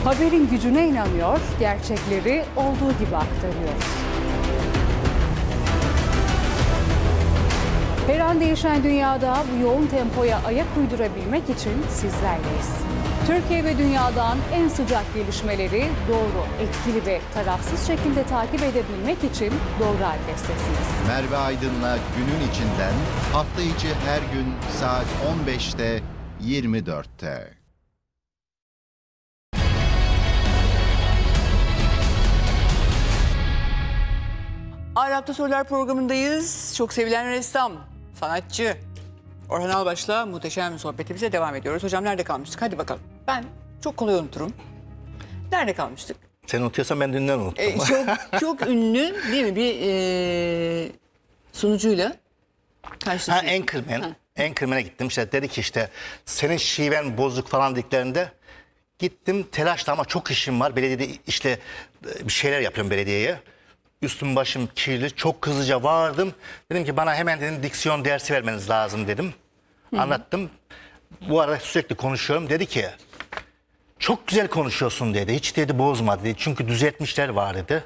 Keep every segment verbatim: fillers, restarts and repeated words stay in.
Haberin gücüne inanıyor, gerçekleri olduğu gibi aktarıyoruz. Her an değişen dünyada bu yoğun tempoya ayak uydurabilmek için sizlerleyiz. Türkiye ve dünyadan en sıcak gelişmeleri doğru, etkili ve tarafsız şekilde takip edebilmek için doğru adrestesiniz. Merve Aydın'la günün içinden hafta içi her gün saat on beşte yirmi dörtte. Arap'ta Sorular programındayız. Çok sevilen ressam, sanatçı Orhan Albaş'la muhteşem sohbetimize devam ediyoruz. Hocam nerede kalmıştık? Hadi bakalım. Ben çok kolay unuturum. Nerede kalmıştık? Sen unutuyorsan ben dünden unuttum. Ee, çok çok ünlü değil mi bir e, sunucuyla karşılaştık. Ha, Anchorman. Anchorman'e gittim. İşte dedi ki işte senin şiven bozuk falan dediklerinde gittim telaşla ama çok işim var. Belediyede işte bir şeyler yapıyorum belediyeye. Üstüm başım kirli. Çok hızlıca vardım. Dedim ki bana hemen dedim diksiyon dersi vermeniz lazım dedim. Hı-hı. Anlattım. Bu arada sürekli konuşuyorum. Dedi ki çok güzel konuşuyorsun dedi. Hiç dedi bozma dedi. Çünkü düzeltmişler var dedi.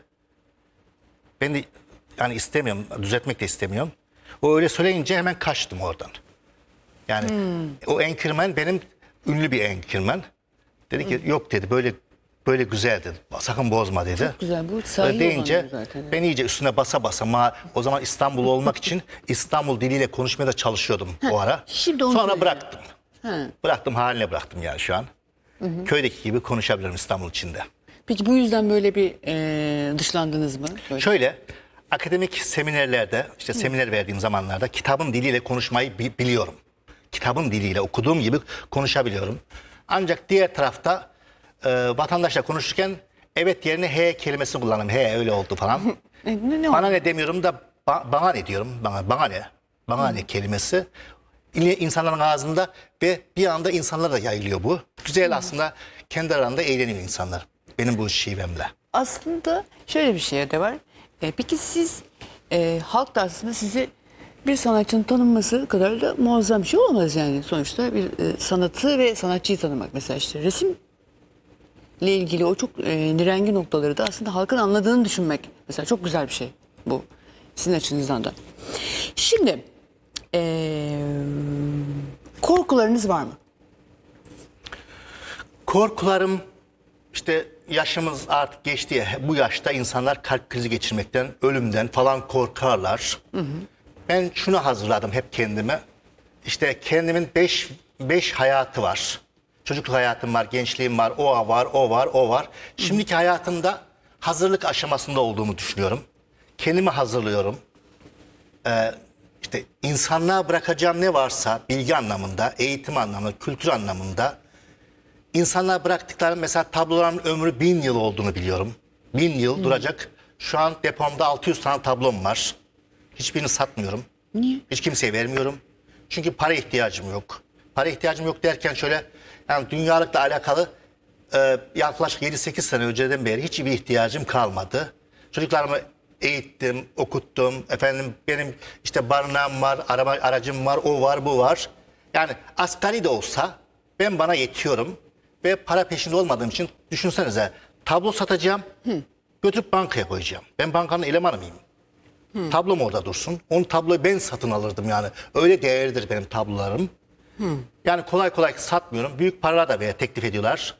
Ben de yani istemiyorum. Düzeltmek de istemiyorum. O öyle söyleyince hemen kaçtım oradan. Yani hmm. o Anchorman benim ünlü bir Anchorman. Dedi ki hmm. yok dedi böyle böyle güzel dedi. Sakın bozma dedi. Çok güzel bu sahi deyince zaten. Ben iyice üstüne basa basa ma o zaman İstanbul olmak için İstanbul diliyle konuşmaya da çalışıyordum o ara. Şimdi onu Sonra söyle. bıraktım. Ha. Bıraktım haline bıraktım yani şu an. Hı hı. Köydeki gibi konuşabilirim İstanbul içinde. Peki bu yüzden böyle bir e, dışlandınız mı? Böyle. Şöyle akademik seminerlerde işte Hı. seminer verdiğim zamanlarda kitabın diliyle konuşmayı bi biliyorum. Kitabın diliyle okuduğum gibi konuşabiliyorum. Ancak diğer tarafta e, vatandaşla konuşurken evet yerine he kelimesini kullanırım. He öyle oldu falan. ne, ne bana oldu? ne demiyorum da ba bana ne diyorum. Bana, bana ne? Bana Hı. ne kelimesi. İnsanların ağzında ve bir anda insanlara da yayılıyor bu. Güzel Hı. aslında kendi arasında eğleniyor insanlar. Benim bu şivemle. Aslında şöyle bir şey de var. E, peki siz e, halk da aslında sizi bir sanatçının tanınması kadar da muazzam bir şey olmaz yani. Sonuçta bir e, sanatı ve sanatçıyı tanımak. Mesela işte resimle ilgili o çok e, nirengi noktaları da aslında halkın anladığını düşünmek. Mesela çok güzel bir şey bu sizin açınızdan da. Şimdi e, korkularınız var mı? Korkularım işte yaşımız artık geçti ya, bu yaşta insanlar kalp krizi geçirmekten, ölümden falan korkarlar. Hı hı. Ben şunu hazırladım hep kendime. İşte kendimin beş, beş hayatı var. Çocukluk hayatım var, gençliğim var, o var, o var, o var. Şimdiki hayatımda hazırlık aşamasında olduğumu düşünüyorum. Kendimi hazırlıyorum. Ee, işte insanlığa bırakacağım ne varsa bilgi anlamında, eğitim anlamında, kültür anlamında İnsanlar bıraktıkları mesela tabloların ömrü bin yıl olduğunu biliyorum. Bin yıl hmm. duracak. Şu an depomda altı yüz tane tablom var. Hiçbirini satmıyorum. Niye? Hiç kimseye vermiyorum. Çünkü para ihtiyacım yok. Para ihtiyacım yok derken şöyle yani dünyalıkla alakalı e, yaklaşık yedi sekiz sene önceden beri hiç bir ihtiyacım kalmadı. Çocuklarımı eğittim, okuttum. Efendim benim işte barınağım var, araba aracım var, o var, bu var. Yani asgari de olsa ben bana yetiyorum. Ve para peşinde olmadığım için düşünsenize tablo satacağım, Hı. götürüp bankaya koyacağım. Ben bankanın elemanı mıyım? Hı. Tablom orada dursun. Onun tabloyu ben satın alırdım yani. Öyle değerlidir benim tablolarım. Hı. Yani kolay kolay satmıyorum. Büyük paralar da böyle teklif ediyorlar.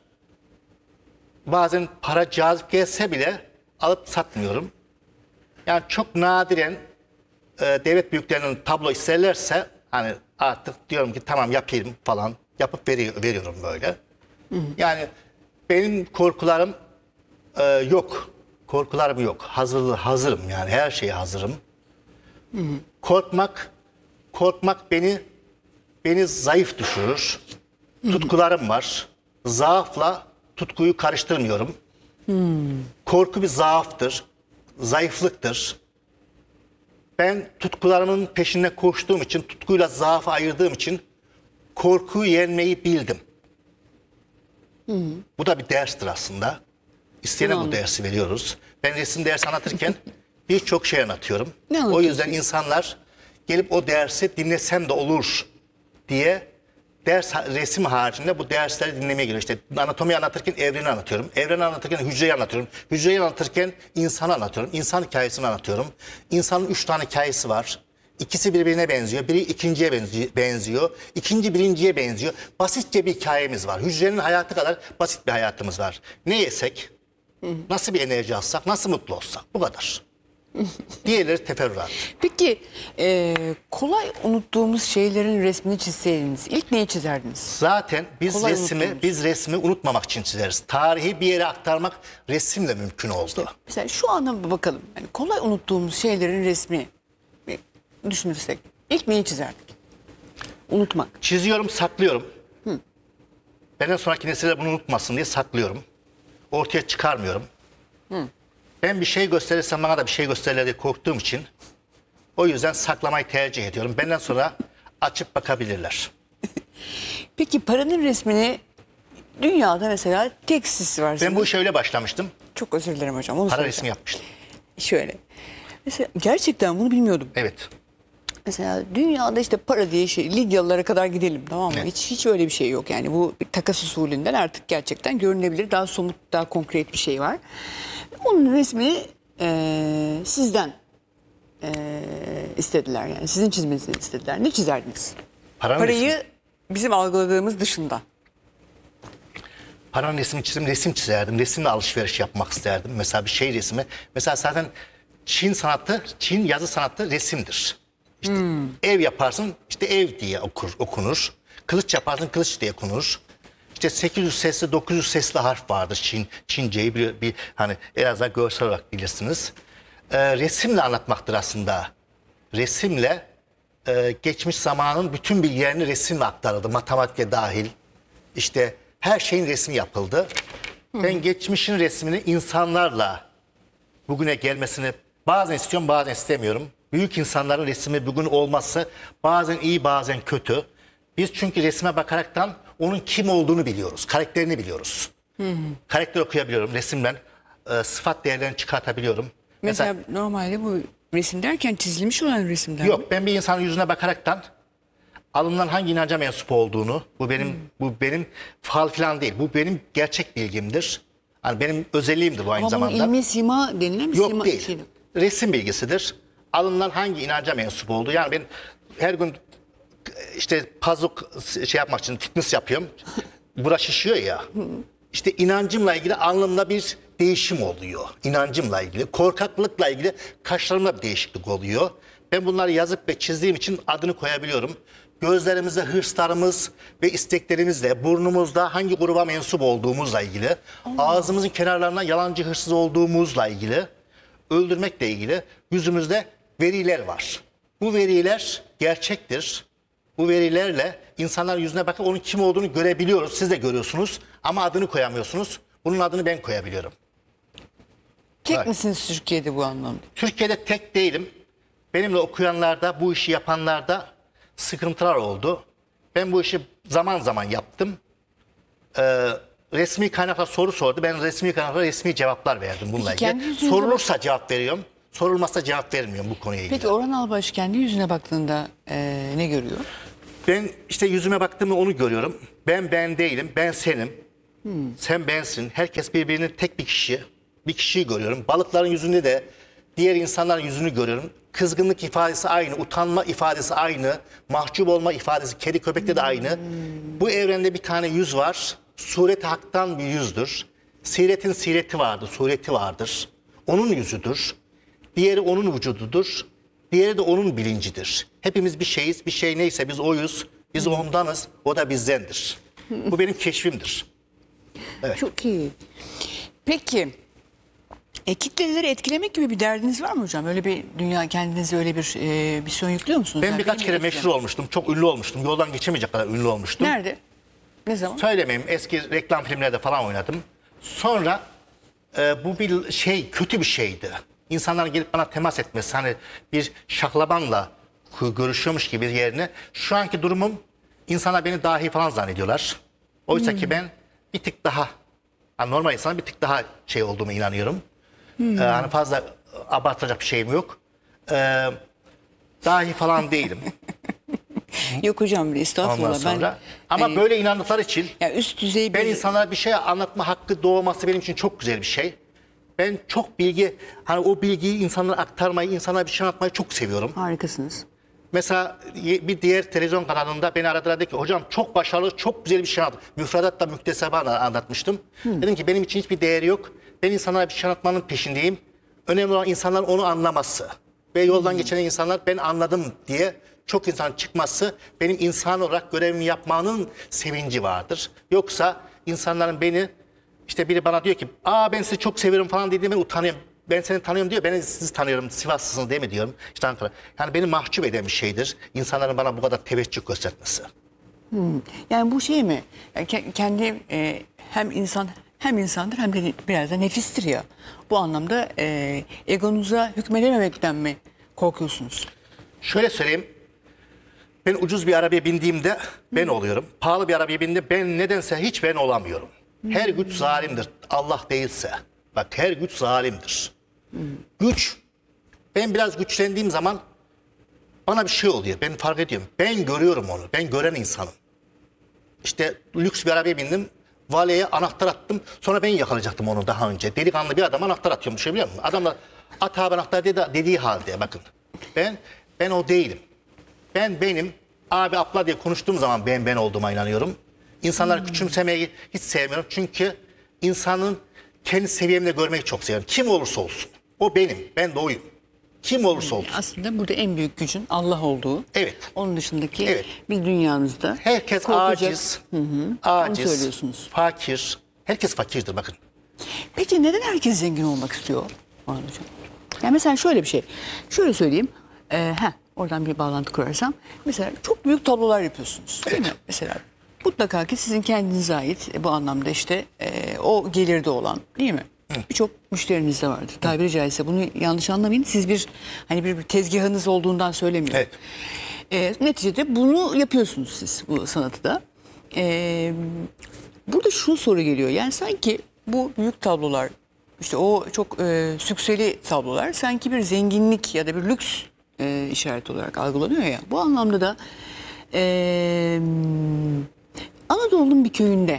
Bazen para cazip gelse bile alıp satmıyorum. Yani çok nadiren e, devlet büyüklerinin tablo isterlerse hani artık diyorum ki tamam yapayım falan. Yapıp veriyor, veriyorum böyle. Hı hı. Yani benim korkularım e, yok. Korkularım yok. Hazır, hazırım yani her şeye hazırım. Hı hı. Korkmak, korkmak beni beni zayıf düşürür. Hı hı. Tutkularım var. Zaafla tutkuyu karıştırmıyorum. Hı. Korku bir zaaftır, zayıflıktır. Ben tutkularımın peşine koştuğum için, tutkuyla zaafı ayırdığım için korkuyu yenmeyi bildim. Hı hı. Bu da bir derstir aslında. İsteyene bu dersi veriyoruz. Ben resim dersi anlatırken birçok şey anlatıyorum. O yüzden insanlar gelip o dersi dinlesem de olur diye ders resim haricinde bu dersleri dinlemeye giriyor. İşte anatomi anlatırken evreni anlatıyorum. Evreni anlatırken hücreyi anlatıyorum. Hücreyi anlatırken insanı anlatıyorum. İnsan hikayesini anlatıyorum. İnsanın üç tane hikayesi var. İkisi birbirine benziyor. Biri ikinciye benziyor. İkinci birinciye benziyor. Basitçe bir hikayemiz var. Hücrenin hayatı kadar basit bir hayatımız var. Ne yesek, nasıl bir enerji alsak, nasıl mutlu olsak. Bu kadar. Diğerleri teferruat. Peki e, kolay unuttuğumuz şeylerin resmini çizseydiniz ilk neyi çizerdiniz? Zaten biz Kolay resmi unuttuğumuz. biz resmi unutmamak için çizeriz. Tarihi bir yere aktarmak resimle mümkün oldu. Mesela şu anda bir bakalım. Yani kolay unuttuğumuz şeylerin resmini bir düşünürsek ilk neyi çizerdik? Unutmak. Çiziyorum, saklıyorum. Benden sonraki nesiller bunu unutmasın diye saklıyorum. Ortaya çıkarmıyorum. Hı. Ben bir şey gösterirsem bana da bir şey gösterirler diye korktuğum için o yüzden saklamayı tercih ediyorum. Benden sonra açıp bakabilirler. Peki paranın resmini dünyada mesela tek siz varsınız. Ben bu işe öyle başlamıştım. Çok özür dilerim hocam. Onu Para soracağım. resmi yapmıştım. Şöyle. Mesela gerçekten bunu bilmiyordum. Evet. Mesela dünyada işte para diye şey Lidyalılara kadar gidelim, tamam mı? Evet. Hiç hiç öyle bir şey yok yani. Bu bir takas usulünden artık gerçekten görünebilir. Daha somut, daha konkret bir şey var. Onun resmini eee, sizden eee, istediler yani. Sizin çizmenizi istediler. Ne çizerdiniz? Paranın Parayı resmi. bizim algıladığımız dışında. Paranın resmi çizim, resim çizerdim. Resimle alışveriş yapmak isterdim. Mesela bir şey resmi. Mesela zaten Çin sanatı, Çin yazı sanatı resimdir. İşte ev yaparsın, işte ev diye okur, okunur. Kılıç yaparsın, kılıç diye okunur. İşte sekiz yüz sesli, dokuz yüz sesli harf vardır Çin, Çince'yi bir, bir hani en azından görsel olarak bilirsiniz. Ee, resimle anlatmaktır aslında. Resimle e, geçmiş zamanın bütün bilgilerini resimle aktarıldı. Matematikle dahil. İşte her şeyin resmi yapıldı. Ben geçmişin resmini insanlarla bugüne gelmesini bazen istiyorum, bazen istemiyorum. Büyük insanların resmi bugün olması bazen iyi, bazen kötü. Biz çünkü resme bakaraktan onun kim olduğunu biliyoruz, karakterini biliyoruz. Karakter okuyabiliyorum resimden, e, sıfat değerlerini çıkartabiliyorum. Mesela, normalde bu resim derken çizilmiş olan resimden mi? Yok, ben bir insanın yüzüne bakaraktan alından hangi inanca mensup olduğunu, bu benim bu benim fal falan değil, bu benim gerçek bilgimdir. Hani benim özelliğimdir bu aynı Ama zamanda. bunun ilmi sima denilen bir Yok sima değil. şeydi. Resim bilgisidir. Alından hangi inanca mensup olduğu. Yani ben her gün işte pazuk şey yapmak için fitness yapıyorum. Bura şişiyor ya. İşte inancımla ilgili alnımda bir değişim oluyor. İnancımla ilgili. Korkaklıkla ilgili kaşlarımda bir değişiklik oluyor. Ben bunları yazıp ve çizdiğim için adını koyabiliyorum. Gözlerimizde hırslarımız ve isteklerimizle, burnumuzda hangi gruba mensup olduğumuzla ilgili, ağzımızın kenarlarına yalancı hırsız olduğumuzla ilgili, öldürmekle ilgili yüzümüzde veriler var. Bu veriler gerçektir. Bu verilerle insanların yüzüne bakıp onun kim olduğunu görebiliyoruz. Siz de görüyorsunuz ama adını koyamıyorsunuz. Bunun adını ben koyabiliyorum. Tek Evet. misiniz Türkiye'de bu anlamda? Türkiye'de tek değilim. Benimle okuyanlarda, bu işi yapanlarda sıkıntılar oldu. Ben bu işi zaman zaman yaptım. Ee, resmi kaynaklar soru sordu. Ben resmi kaynaklara resmi cevaplar verdim bununla Peki kendi ilgili. yüzünüze Sorulursa cevap veriyorum. Sorulmazsa cevap vermiyorum bu konuya ilgili. Peki Orhan Albaş kendi yüzüne baktığında eee, ne görüyor? Ben işte yüzüme baktığımda onu görüyorum. Ben ben değilim, ben senim. Sen bensin. Herkes birbirini tek bir kişi. Bir kişiyi görüyorum. Balıkların yüzünde de diğer insanların yüzünü görüyorum. Kızgınlık ifadesi aynı, utanma ifadesi aynı, mahcup olma ifadesi kedi köpekte de aynı. Bu evrende bir tane yüz var. Sureti haktan bir yüzdür. Siretin sireti vardır, sureti vardır. Onun yüzüdür. Diğeri onun vücududur. Diğeri de onun bilincidir. Hepimiz bir şeyiz. Bir şey neyse biz oyuz. Biz ondanız. O da bizdendir. Bu benim keşfimdir. Çok iyi. Peki e, kitleleri etkilemek gibi bir derdiniz var mı hocam? Öyle bir dünya kendinize öyle bir e, misyon yüklüyor musunuz? Ben Yani birkaç beni kere etkilemek. meşhur olmuştum. Çok ünlü olmuştum. Yoldan geçemeyecek kadar ünlü olmuştum. Nerede? Ne zaman? Söylemeyeyim, eski reklam filmlerde falan oynadım. Sonra e, bu bir şey, kötü bir şeydi. İnsanların gelip bana temas etmesi, hani bir şaklabanla görüşüyormuş gibi yerine. Şu anki durumum, insanlar beni dahi falan zannediyorlar. Oysa ki ben bir tık daha, hani normal insana bir tık daha şey olduğumu inanıyorum. E, hani fazla abartacak bir şeyim yok. E, dahi falan değilim. Yok hocam Ondan estağfurullah. sonra. Ben, Ama hani, böyle inandıkları için ya üst düzey bir... ben insanlara bir şey anlatma hakkı doğması benim için çok güzel bir şey. Ben çok bilgi, hani o bilgiyi insanlara aktarmayı, insanlara bir şey anlatmayı çok seviyorum. Harikasınız. Mesela bir diğer televizyon kanalında beni aradılar, dedi ki hocam çok başarılı, çok güzel bir şey anlat. Müfredatta müktesebe anlatmıştım. Hmm. Dedim ki benim için hiçbir değeri yok. Ben insanlara bir şey anlatmanın peşindeyim. Önemli olan insanların onu anlaması. Ve yoldan hmm. geçen insanlar ben anladım diye çok insan çıkması benim insan olarak görevimi yapmanın sevinci vardır. Yoksa insanların beni, işte biri bana diyor ki aa ben sizi çok seviyorum falan dediğime utanıyorum. Ben seni tanıyorum diyor. Ben sizi tanıyorum. Sivaslısınız değil mi diyorum. İşte Ankara. Yani beni mahcup eden bir şeydir. İnsanların bana bu kadar teveccüh göstermesi. Hmm. Yani bu şey mi? Yani ke- kendi e, hem insan hem insandır hem de biraz da nefistir ya. Bu anlamda e, egonuza hükmedememekten mi korkuyorsunuz? Şöyle söyleyeyim. Ben ucuz bir arabaya bindiğimde ben oluyorum. Pahalı bir arabaya bindiğimde ben nedense hiç ben olamıyorum. Her güç zalimdir. Allah değilse. Bak her güç zalimdir. Hmm. Güç, ben biraz güçlendiğim zaman bana bir şey oluyor. Ben fark ediyorum. Ben görüyorum onu. Ben gören insanım. İşte lüks bir arabaya bindim. Valeye anahtar attım. Sonra ben yakalayacaktım onu daha önce. Delikanlı bir adam anahtar atıyormuş. Şey biliyor musun? Adam da at abi anahtar dedi, dediği halde bakın. Ben ben o değilim. Ben benim abi abla diye konuştuğum zaman ben ben olduğuma inanıyorum. İnsanları hmm. küçümsemeyi hiç sevmiyorum. Çünkü insanın kendi seviyemde görmeyi çok seviyorum. Kim olursa olsun. O benim. Ben de oyum. Kim olursa olsun. Aslında burada en büyük gücün Allah olduğu. Evet. Onun dışındaki evet. biz dünyamızda herkes korkacak. aciz. Hı hı. Aciz. Onu söylüyorsunuz. Fakir. Herkes fakirdir bakın. Peki neden herkes zengin olmak istiyor? Hocam. Yani mesela şöyle bir şey. Şöyle söyleyeyim. Ee, heh, oradan bir bağlantı kurarsam. Mesela çok büyük tablolar yapıyorsunuz. Değil evet. mi? Mesela mutlaka ki sizin kendinize ait bu anlamda işte e, o gelirde olan değil mi? Birçok müşteriniz de vardır. Tabiri caizse bunu yanlış anlamayın. Siz bir hani bir, bir tezgahınız olduğundan söylemiyorum. Evet. E, neticede bunu yapıyorsunuz siz bu sanatı da. E, burada şu soru geliyor. Yani sanki bu büyük tablolar işte o çok e, sükseli tablolar sanki bir zenginlik ya da bir lüks e, işareti olarak algılanıyor ya. Bu anlamda da e, Anadolu'nun bir köyünde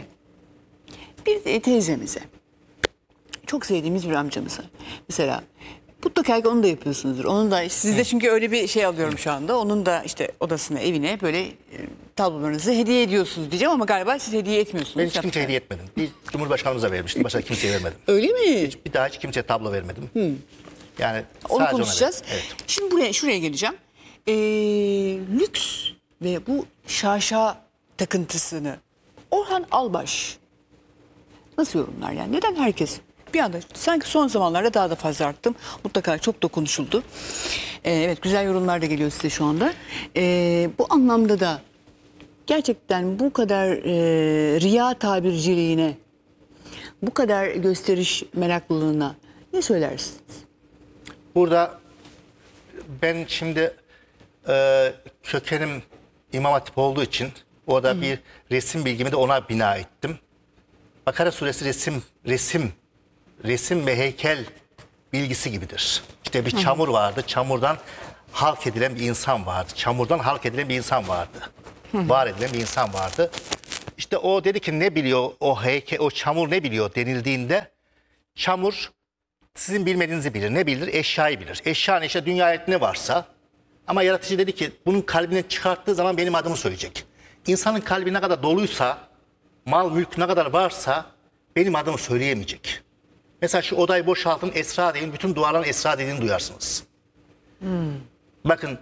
bir teyzemize, çok sevdiğimiz bir amcamıza mesela mutlaka ki onu da yapıyorsunuzdur. Onun da sizde çünkü öyle bir şey alıyorum şu anda. Onun da işte odasına, evine böyle e, tablolarınızı hediye ediyorsunuz diyeceğim ama galiba siz hediye etmiyorsunuz. Ben hiç kimseye hediye etmedim. Bir Cumhurbaşkanımıza vermiştim. Başka kimseye vermedim. Öyle mi? Hiç, bir daha hiç kimseye tablo vermedim. Hmm. Yani onu konuşacağız. Evet. Şimdi buraya şuraya geleceğim. Ee, lüks ve bu şaşa takıntısını Orhan Albaş nasıl yorumlar yani? Neden herkes bir anda sanki son zamanlarda daha da fazla arttım. Mutlaka çok da konuşuldu. Ee, evet güzel yorumlar da geliyor size şu anda. Ee, bu anlamda da gerçekten bu kadar e, riya tabirciliğine, bu kadar gösteriş meraklılığına ne söylersiniz? Burada ben şimdi e, kökenim İmam Hatip olduğu için orada Hı. bir resim bilgimi de ona bina ettim. Bakara suresi resim, resim, resim ve heykel bilgisi gibidir. İşte bir Hı. çamur vardı, çamurdan halk edilen bir insan vardı. Çamurdan halk edilen bir insan vardı. Hı. Var edilen bir insan vardı. İşte o dedi ki ne biliyor o heykel, o çamur ne biliyor denildiğinde çamur sizin bilmediğinizi bilir. Ne bilir? Eşyayı bilir. Eşya işte dünya ne varsa ama yaratıcı dedi ki bunun kalbine çıkarttığı zaman benim adımı söyleyecek. İnsanın kalbi ne kadar doluysa, mal mülk ne kadar varsa benim adımı söyleyemeyecek. Mesela şu odayı boşaltın, Esra deyin, bütün duvarların Esra dediğini duyarsınız. Hmm. Bakın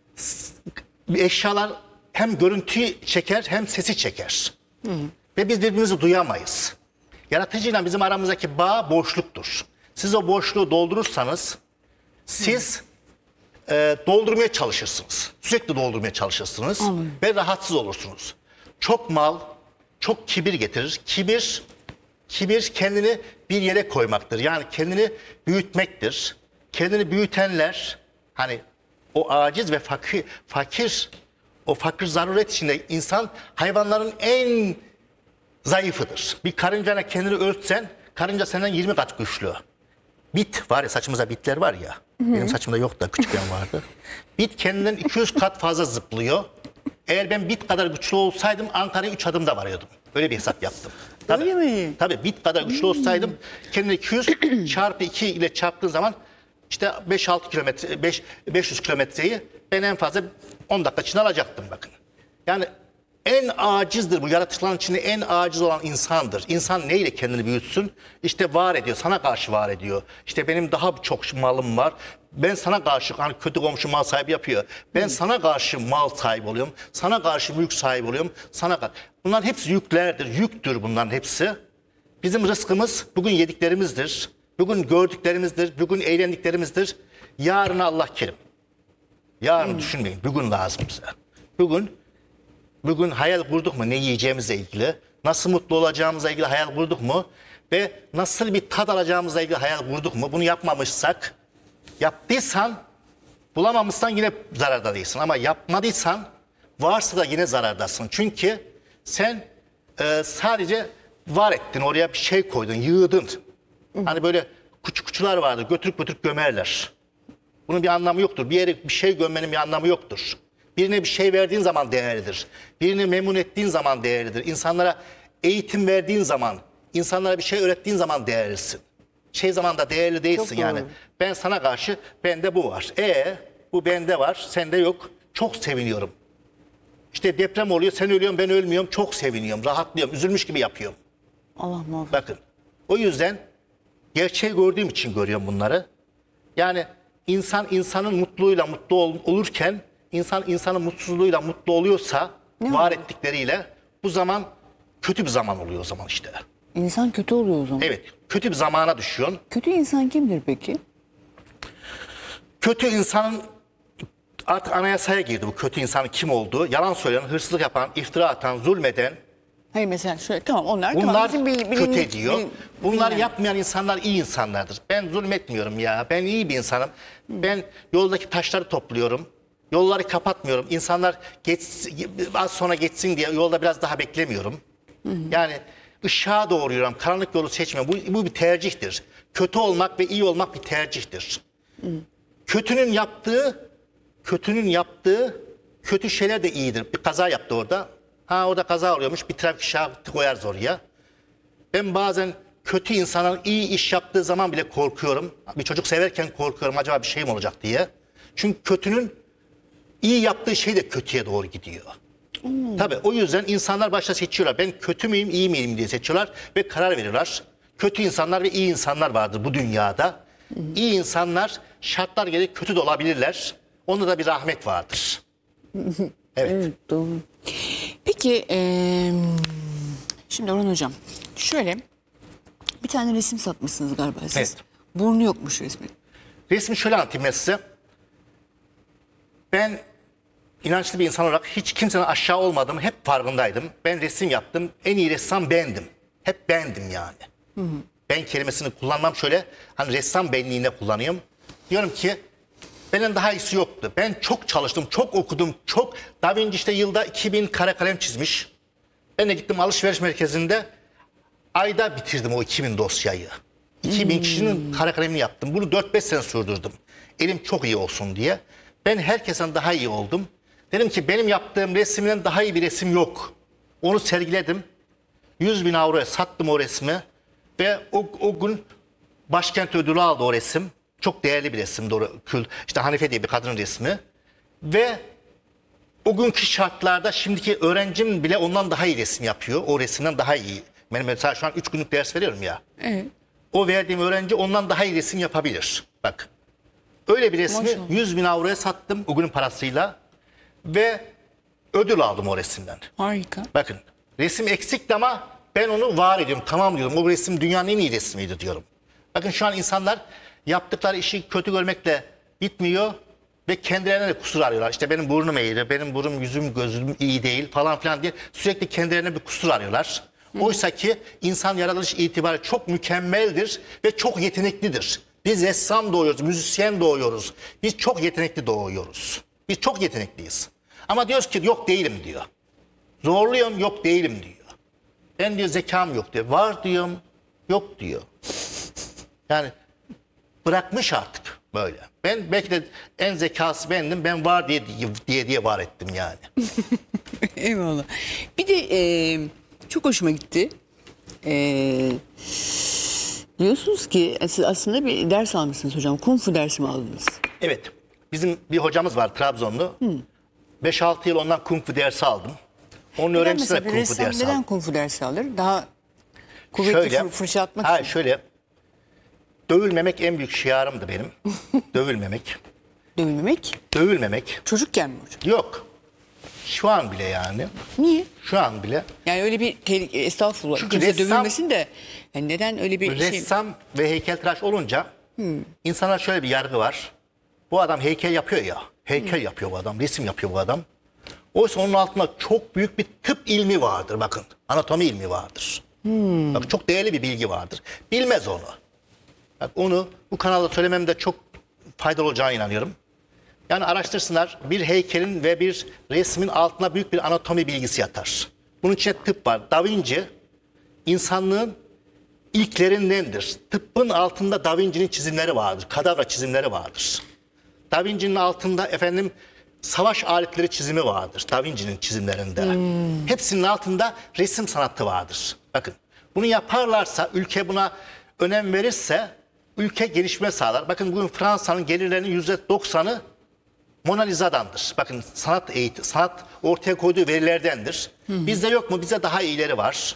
eşyalar hem görüntüyü çeker hem sesi çeker. Hmm. Ve biz birbirimizi duyamayız. Yaratıcıyla bizim aramızdaki bağ boşluktur. Siz o boşluğu doldurursanız siz hmm. e, doldurmaya çalışırsınız. Sürekli doldurmaya çalışırsınız hmm. ve rahatsız olursunuz. Çok mal, çok kibir getirir. Kibir, kibir kendini bir yere koymaktır. Yani kendini büyütmektir. Kendini büyütenler hani o aciz ve fakir, fakir o fakir zaruret içinde insan hayvanların en zayıfıdır. Bir karıncana kendini örtsen karınca senden yirmi kat güçlü. Bit var ya, saçımıza bitler var ya. Hı hı. Benim saçımda yok da küçükken vardı. Bit kendinden iki yüz kat fazla zıplıyor. Eğer ben bit kadar güçlü olsaydım Ankara'ya üç adımda varıyordum. Öyle bir hesap yaptım. Tabii, Öyle mi? Tabii bit kadar güçlü olsaydım kendine iki yüz çarpı iki ile çarptığın zaman işte beş altı kilometre, beş beş yüz kilometreyi ben en fazla on dakika içinde alacaktım bakın. Yani en acizdir bu, yaratıkların içinde en aciz olan insandır. İnsan neyle kendini büyütsün? İşte var ediyor, sana karşı var ediyor. İşte benim daha çok malım var. Ben sana karşı, hani kötü komşu mal sahibi yapıyor. Ben sana karşı mal sahibi oluyorum. Sana karşı mülk sahibi oluyorum. Sana karşı. Bunların hepsi yüklerdir, yüktür bunların hepsi. Bizim rızkımız bugün yediklerimizdir. Bugün gördüklerimizdir. Bugün eğlendiklerimizdir. Yarına Allah kerim. Yarını düşünmeyin. Bugün lazım bize. Bugün Bugün hayal kurduk mu ne yiyeceğimizle ilgili, nasıl mutlu olacağımızla ilgili hayal kurduk mu ve nasıl bir tat alacağımızla ilgili hayal kurduk mu? Bunu yapmamışsak, yaptıysan, bulamamışsan yine zararda değilsin. Ama yapmadıysan varsa da yine zarardasın. Çünkü sen e, sadece var ettin, oraya bir şey koydun, yığdın. Hani böyle küçük küçükler vardır, götürüp götürüp gömerler. Bunun bir anlamı yoktur. Bir yere bir şey gömmenin bir anlamı yoktur. Birine bir şey verdiğin zaman değerlidir. Birini memnun ettiğin zaman değerlidir. İnsanlara eğitim verdiğin zaman, insanlara bir şey öğrettiğin zaman değerlisin. Şey zamanda değerli değilsin Çok yani. doğru. Ben sana karşı, bende bu var. E bu bende var, sende yok. Çok seviniyorum. İşte deprem oluyor, sen ölüyorsun, ben ölmüyorum. Çok seviniyorum, rahatlıyorum, üzülmüş gibi yapıyorum. Allah muhafaza. Bakın, o yüzden gerçeği gördüğüm için görüyorum bunları. Yani insan insanın mutluluğuyla mutlu ol- olurken, insan insanın mutsuzluğuyla mutlu oluyorsa, Ne var olur? ettikleriyle, bu zaman kötü bir zaman oluyor o zaman işte. İnsan kötü oluyor o zaman. Evet, kötü bir zamana düşüyorsun. Kötü insan kimdir peki? Kötü insanın artık anayasaya girdi bu kötü insanın kim olduğu. Yalan söyleyen, hırsızlık yapan, iftira atan, zulmeden, Hayır mesela şöyle tamam onlar tamam bunlar bizim bil- kötü bilindik- ediyor. bilin- Bunları bilinen- yapmayan insanlar iyi insanlardır. Ben zulmetmiyorum ya. Ben iyi bir insanım. Ben yoldaki taşları topluyorum. Yolları kapatmıyorum. İnsanlar geç, az sonra geçsin diye yolda biraz daha beklemiyorum. Yani ışığa doğru yürüyorum. Karanlık yolu seçmiyorum. Bu, bu bir tercihtir. Kötü olmak ve iyi olmak bir tercihtir. Kötünün yaptığı, kötünün yaptığı kötü şeyler de iyidir. Bir kaza yaptı orada. Ha orada kaza oluyormuş. Bir trafik işareti koyarız oraya. Ben bazen kötü insanın iyi iş yaptığı zaman bile korkuyorum. Bir çocuk severken korkuyorum acaba bir şey mi olacak diye. Çünkü kötünün iyi yaptığı şey de kötüye doğru gidiyor. Hmm. Tabii o yüzden insanlar başta seçiyorlar. Ben kötü müyüm iyi miyim diye seçiyorlar ve karar veriyorlar. Kötü insanlar ve iyi insanlar vardır bu dünyada. Hmm. İyi insanlar şartlar gereği kötü de olabilirler. Onda da bir rahmet vardır. Evet. Evet doğru. Peki eee, şimdi Orhan Hocam şöyle bir tane resim satmışsınız galiba siz. Evet. Burnu yokmuş resmin. Resmi şöyle anlatayım ben size. Ben inançlı bir insan olarak hiç kimsenin aşağı olmadım. Hep farkındaydım. Ben resim yaptım. En iyi ressam bendim. Hep bendim yani. Hı hı. Ben kelimesini kullanmam şöyle. Hani ressam benliğinde kullanıyorum. Diyorum ki benden daha iyisi yoktu. Ben çok çalıştım, çok okudum, çok. Da Vinci işte yılda iki bin kare kalem çizmiş. Ben de gittim alışveriş merkezinde. Ayda bitirdim o iki bin dosyayı. iki bin kişinin kare kalemini yaptım. Bunu dört beş sene sürdürdüm. Elim çok iyi olsun diye. Ben herkesten daha iyi oldum. Dedim ki benim yaptığım resimden daha iyi bir resim yok. Onu sergiledim. yüz bin avroya sattım o resmi. Ve o, o gün başkent ödülü aldı o resim. Çok değerli bir resim. Doğru, kül, işte Hanife diye bir kadın resmi. Ve o günkü şartlarda şimdiki öğrencim bile ondan daha iyi resim yapıyor. O resimden daha iyi. Ben mesela şu an üç günlük ders veriyorum ya. Evet. O verdiğim öğrenci ondan daha iyi resim yapabilir. Bak. Öyle bir resmi Maşallah. yüz bin avroya sattım o günün parasıyla. Ve ödül aldım o resimden. Harika. Bakın resim eksikti ama ben onu var ediyorum. Tamam diyorum. O resim dünyanın en iyi resmiydi diyorum. Bakın şu an insanlar yaptıkları işi kötü görmekle bitmiyor. Ve kendilerine de kusur arıyorlar. İşte benim burnum eğri, benim burnum, yüzüm, gözüm iyi değil falan filan diye sürekli kendilerine bir kusur arıyorlar. Oysa ki insan yaratılış itibariyle çok mükemmeldir ve çok yeteneklidir. Biz ressam doğuyoruz, müzisyen doğuyoruz. Biz çok yetenekli doğuyoruz. Biz çok yetenekliyiz. Ama diyoruz ki yok değilim diyor. Zorluyorum yok değilim diyor. Ben diyor zekam yok diyor. Var diyorum yok diyor. Yani bırakmış artık. Böyle. Ben belki de en zekası bendim. Ben var diye diye diye var ettim yani. Eyvallah. Bir de e, çok hoşuma gitti. E, diyorsunuz ki siz aslında bir ders almışsınız hocam. Kung fu dersi mi aldınız? Evet. Bizim bir hocamız var Trabzonlu. beş altı yıl ondan kung fu dersi aldım. Onun Neden öğrencisine mesela bir kung fu ressam dersi neden aldım. kung fu dersi alır? Daha kuvvetli fır- fırça atmak hayır, için. şöyle. Dövülmemek en büyük şiarımdı benim. Dövülmemek. Dövülmemek. Dövülmemek. Çocukken mi hocam? Yok. Şu an bile yani. Niye? Şu an bile. Yani öyle bir tehlike, estağfurullah. Çünkü Kimse ressam- dövülmesin de. Yani neden öyle bir şey? Ressam ve heykeltıraş olunca insana şöyle bir yargı var. Bu adam heykel yapıyor ya. Heykel yapıyor bu adam. Resim yapıyor bu adam. Oysa onun altında çok büyük bir tıp ilmi vardır bakın. Anatomi ilmi vardır. Bak, çok değerli bir bilgi vardır. Bilmez onu. Bak, onu bu kanalda söylememde çok faydalı olacağına inanıyorum. Yani araştırsınlar, bir heykelin ve bir resmin altına büyük bir anatomi bilgisi yatar. Bunun içinde tıp var. Da Vinci insanlığın ilklerindendir. Tıbbın altında Da Vinci'nin çizimleri vardır. Kadavra çizimleri vardır. Da Vinci'nin altında efendim savaş aletleri çizimi vardır. Da Vinci'nin çizimlerinde. Hepsinin altında resim sanatı vardır. Bakın, bunu yaparlarsa, ülke buna önem verirse ülke gelişme sağlar. Bakın bugün Fransa'nın gelirlerinin yüzde doksanı Mona Lisa'dandır. Bakın sanat eğitim, sanat ortaya koyduğu verilerdendir. Bizde yok mu? Bize daha iyileri var.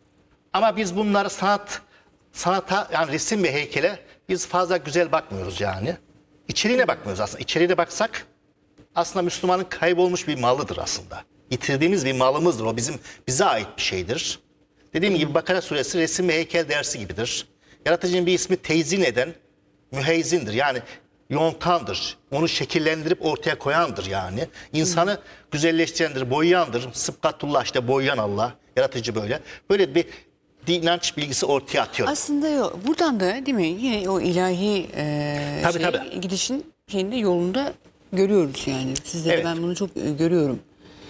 Ama biz bunları sanat sanata yani resim ve heykele biz fazla güzel bakmıyoruz yani. İçeriğine bakmıyoruz aslında. İçeriğine baksak aslında Müslümanın kaybolmuş bir malıdır aslında. Yitirdiğimiz bir malımızdır. O bizim bize ait bir şeydir. Dediğim gibi Bakara suresi resim ve heykel dersi gibidir. Yaratıcının bir ismi teyzin eden müheyzindir. Yani yontandır. Onu şekillendirip ortaya koyandır yani. İnsanı güzelleştirendir, boyayandır. Sıbgatullah işte boyayan Allah. Yaratıcı böyle. Böyle bir inanç bilgisi ortaya atıyor. Aslında yok. Buradan da değil mi? Yine o ilahi e, Tabii, şey, tabii. gidişin şeyinde yolunda görüyoruz yani. Sizde de Evet. ben bunu çok e, görüyorum.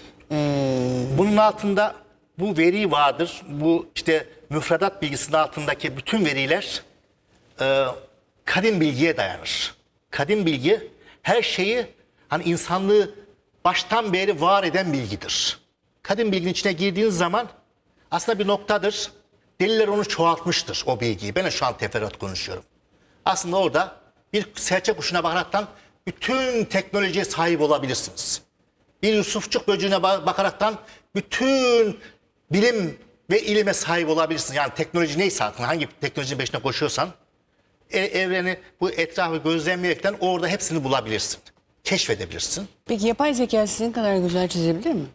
E, Bunun altında bu veri vardır. Bu işte müfredat bilgisinin altındaki bütün veriler e, kadim bilgiye dayanır. Kadim bilgi her şeyi hani insanlığı baştan beri var eden bilgidir. Kadim bilginin içine girdiğiniz zaman aslında bir noktadır. Deliller onu çoğaltmıştır o bilgiyi. Ben de şu an teferruat konuşuyorum. Aslında orada bir serçe kuşuna bakaraktan bütün teknolojiye sahip olabilirsiniz. Bir Yusufçuk böceğine ba- bakaraktan bütün bilim ve ilime sahip olabilirsin. Yani teknoloji neyse artık hangi teknolojinin peşine koşuyorsan e- evreni bu etrafı gözlemleyerekten orada hepsini bulabilirsin. Keşfedebilirsin. peki yapay zeka sizin kadar güzel çizebilir mi?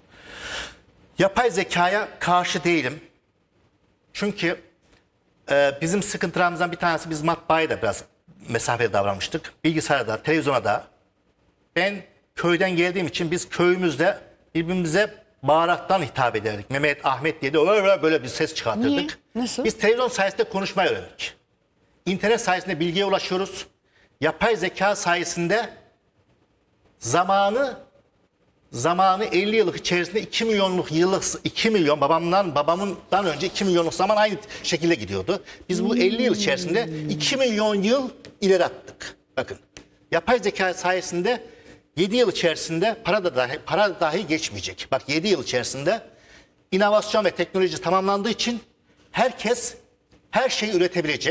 Yapay zekaya karşı değilim. Çünkü e, bizim sıkıntılarımızdan bir tanesi biz matbaaya da biraz mesafeli davranmıştık. Bilgisayarda da, televizyona da. Ben köyden geldiğim için biz köyümüzde birbirimize bağıraktan hitap ederdik. Mehmet, Ahmet diye de öyle böyle bir ses çıkartırdık. Niye? Nasıl? Biz televizyon sayesinde konuşmayı öğrendik. İnternet sayesinde bilgiye ulaşıyoruz. Yapay zeka sayesinde zamanı zamanı elli yıllık içerisinde iki milyonluk yıllık iki milyon babamdan babamdan önce iki milyonluk zaman aynı şekilde gidiyordu. Biz bu elli yıl içerisinde iki milyon yıl ileri attık. Bakın. Yapay zeka sayesinde yedi yıl içerisinde para da dahi para dahi geçmeyecek. Bak yedi yıl içerisinde inovasyon ve teknoloji tamamlandığı için herkes her şeyi üretebilecek.